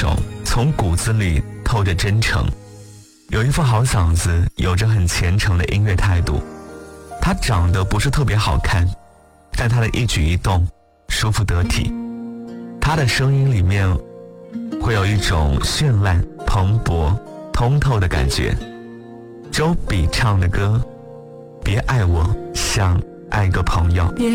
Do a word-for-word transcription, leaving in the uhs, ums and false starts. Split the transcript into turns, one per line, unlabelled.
手，从骨子里透着真诚，有一副好嗓子，有着很虔诚的音乐态度。他长得不是特别好看，但他的一举一动舒服得体。他的声音里面会有一种绚烂、蓬勃、通透的感觉。周笔唱的歌，别爱我像爱个朋友。